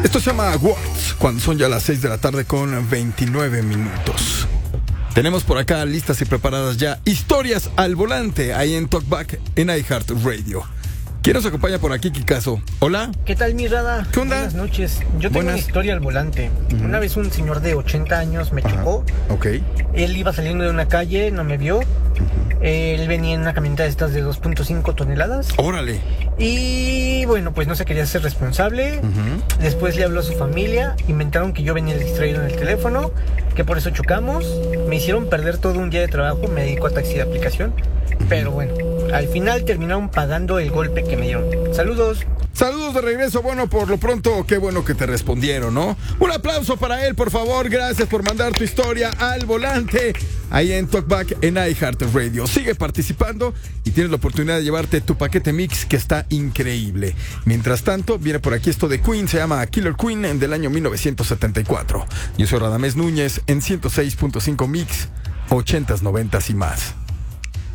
Esto se llama Words, cuando son ya las 6 de la tarde con 29 minutos. Tenemos por acá listas y preparadas ya historias al volante ahí en Talkback en iHeartRadio. ¿Quién nos acompaña por aquí, Kikazo? Hola. ¿Qué tal, mi Rada? ¿Qué onda? Buenas noches. Yo tengo una historia al volante. Una vez un señor de 80 años me chocó. Ok. Él iba saliendo de una calle, no me vio. Él venía en una camioneta de estas de 2.5 toneladas. Órale. Y bueno, pues no se quería ser responsable. Después le habló a su familia. Inventaron que yo venía distraído en el teléfono, que por eso chocamos. Me hicieron perder todo un día de trabajo. Me dedico a taxi de aplicación. Pero bueno, al final terminaron pagando el golpe que me dieron. Saludos. Saludos de regreso. Bueno, por lo pronto, qué bueno que te respondieron, ¿no? Un aplauso para él, por favor. Gracias por mandar tu historia al volante ahí en Talkback en iHeartRadio. Sigue participando y tienes la oportunidad de llevarte tu paquete mix, que está increíble. Mientras tanto, viene por aquí esto de Queen, se llama Killer Queen, del año 1974. Yo soy Radamés Núñez en 106.5 Mix, 80s, 90s y más.